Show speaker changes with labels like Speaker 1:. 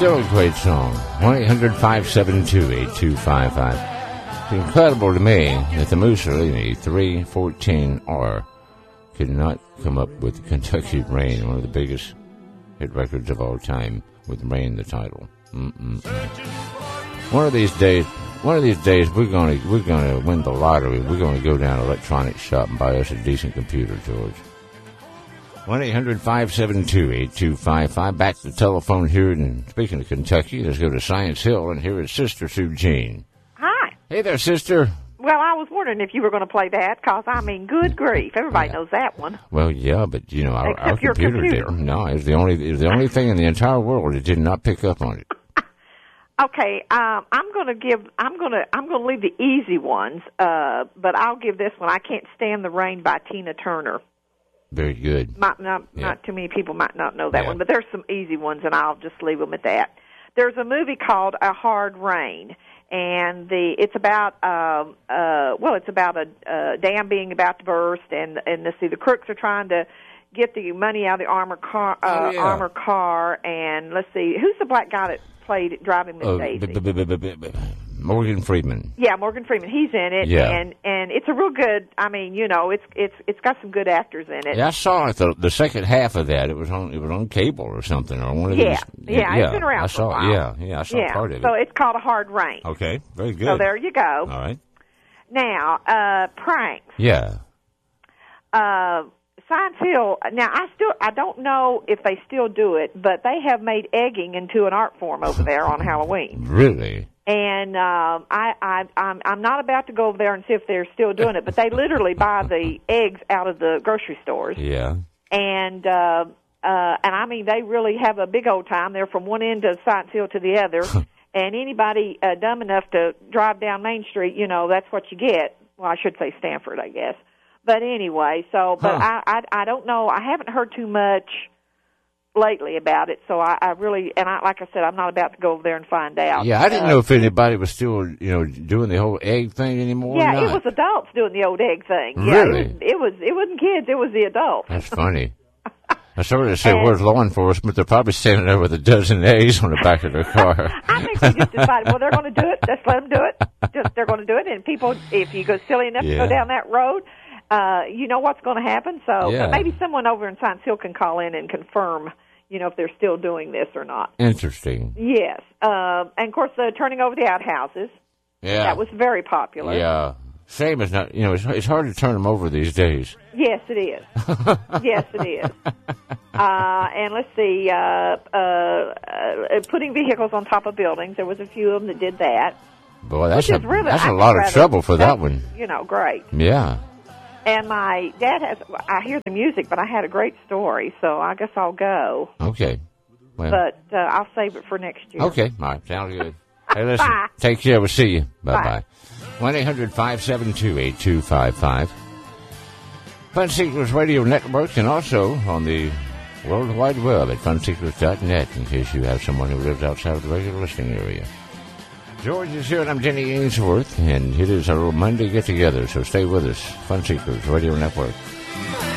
Speaker 1: Still a great song. 1-800-572-8255. It's incredible to me that the Mussolini 314R could not come up with Kentucky Rain, one of the biggest hit records of all time, with Rain the title. One of these days we're gonna win the lottery. We're gonna go down to an electronics shop and buy us a decent computer, George. 1-800-572-8255. Back to the telephone here. And speaking of Kentucky, let's go to Science Hill and here is Sister Sue Jean.
Speaker 2: Hi.
Speaker 1: Hey there, sister.
Speaker 2: Well, I was wondering if you were going to play that, because, I mean, good grief. Everybody knows that one.
Speaker 1: Well, yeah, but, you know, our
Speaker 2: computer
Speaker 1: didn't. No, it was the only thing in the entire world that did not pick up on it.
Speaker 2: Okay, I'm going to leave the easy ones, but I'll give this one. I Can't Stand the Rain by Tina Turner.
Speaker 1: Very good.
Speaker 2: Not too many people might not know that one, but there's some easy ones, and I'll just leave them at that. There's a movie called A Hard Rain, and it's about a dam being about to burst, and let's see, the crooks are trying to get the money out of the armored car, and let's see, who's the black guy that played Driving Miss Daisy?
Speaker 1: Morgan Freeman.
Speaker 2: Yeah, Morgan Freeman. He's in it, and it's a real good. I mean, you know, it's got some good actors in it.
Speaker 1: Yeah, I saw it. The second half of that. It was on cable or something, or one of these.
Speaker 2: Yeah, it's been around for a while.
Speaker 1: I saw part of it.
Speaker 2: So it's called A Hard Rain.
Speaker 1: Okay, very good.
Speaker 2: So there you go.
Speaker 1: All right.
Speaker 2: Now, pranks.
Speaker 1: Yeah.
Speaker 2: Science Hill. Now, I don't know if they still do it, but they have made egging into an art form over there on Halloween.
Speaker 1: Really?
Speaker 2: And I'm not about to go over there and see if they're still doing it, but they literally buy the eggs out of the grocery stores.
Speaker 1: Yeah.
Speaker 2: And I mean, they really have a big old time. They're from one end of Science Hill to the other. And anybody dumb enough to drive down Main Street, you know, that's what you get. Well, I should say Stanford, I guess. But anyway, so, but I don't know. I haven't heard too much lately about it, so I really, and like I said, I'm not about to go over there and find out.
Speaker 1: Yeah, I didn't know if anybody was still, you know, doing the whole egg thing anymore.
Speaker 2: Yeah,
Speaker 1: or not.
Speaker 2: It was adults doing the old egg thing.
Speaker 1: Really?
Speaker 2: Yeah, it wasn't kids, it was the adults.
Speaker 1: That's funny. I started to say, where's law enforcement? But they're probably standing there with a dozen eggs on the back of their car.
Speaker 2: I think they just decided, well, they're going to do it. Let's let them do it. They're going to do it. And people, if you go silly enough to go down that road, you know what's going to happen. So but maybe someone over in Science Hill can call in and confirm, you know, if they're still doing this or not.
Speaker 1: Interesting.
Speaker 2: Yes. And, of course, turning over the outhouses. Yeah. That was very popular.
Speaker 1: Yeah. Shame is not, you know, it's hard to turn them over these days.
Speaker 2: Yes, it is. Yes, it is. And let's see, putting vehicles on top of buildings. There was a few of them that did that.
Speaker 1: Boy, that's a lot of trouble for that one.
Speaker 2: You know, great.
Speaker 1: Yeah.
Speaker 2: And my dad I hear the music, but I had a great story, so I guess I'll go.
Speaker 1: Okay. Well,
Speaker 2: but I'll save it for next year.
Speaker 1: Okay. All right. Sounds good. Hey, listen. Bye. Take care. We'll see you. Bye-bye. 1-800-572-8255. Funseekers Radio Network, and also on the World Wide Web at funseekers.net in case you have someone who lives outside of the regular listening area. George is here, and I'm Jenny Ainsworth, and it is our little Monday get-together, so stay with us. Funseekers Radio Network.